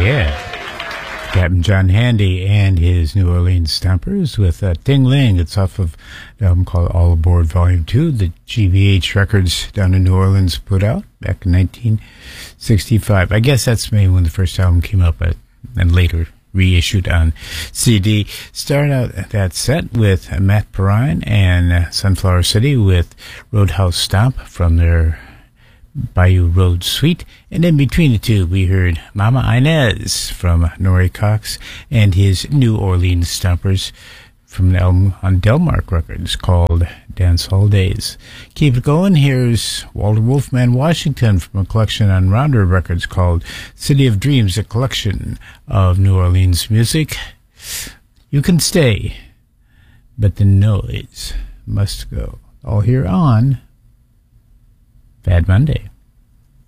Yeah. Captain John Handy and his New Orleans Stompers with Ting Ling. It's off of an album called All Aboard Volume 2 that GVH Records down in New Orleans put out back in 1965. I guess that's maybe when the first album came up, and later reissued on CD. Started out that set with Matt Perrine and Sunflower City with Roadhouse Stomp from their Bayou Road Suite, and in between the two we heard Mama Inez from Norrie Cox and his New Orleans Stompers from the album on Delmark Records called Dance Hall Days. Keep it going, here's Walter Wolfman Washington from a collection on Rounder Records called City of Dreams, a collection of New Orleans music. You can stay, but the noise must go. All here on Bad Monday.